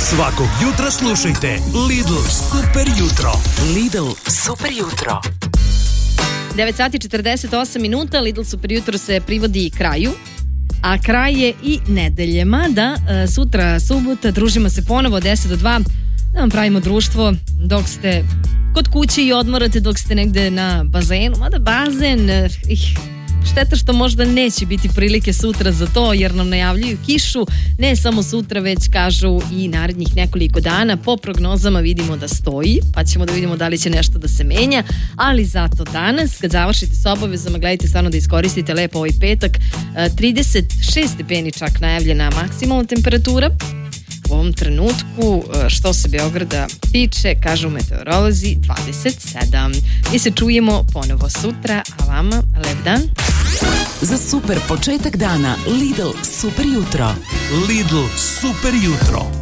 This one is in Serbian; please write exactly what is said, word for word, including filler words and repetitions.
Svakog jutra slušajte Lidl Super jutro. Lidl Super jutro. devet sati četrdeset osam minuta, Lidl Super jutro se privodi kraju, a kraj je i nedelje. Mada sutra subota, družimo se ponovo od deset do dva, da vam pravimo društvo dok ste kod kuće i odmorate, dok ste negde na bazenu. Mada bazen, ih, šteta što možda neće biti prilike sutra za to, jer nam najavljuju kišu, ne samo sutra, već kažu i narednih nekoliko dana. Po prognozama vidimo da stoji, pa ćemo da vidimo da li će nešto da se menja, ali zato danas, kad završite s obavezama, gledajte stvarno da iskoristite lepo ovaj petak. trideset šest stepeni čak najavljena maksimalna temperatura u ovom trenutku. Što se Beograda tiče, kažu meteorolozi, dvadeset sedam. Mi se čujemo ponovo sutra, a vama lep dan. Za super početak dana Lidl Super jutro. Lidl Super jutro.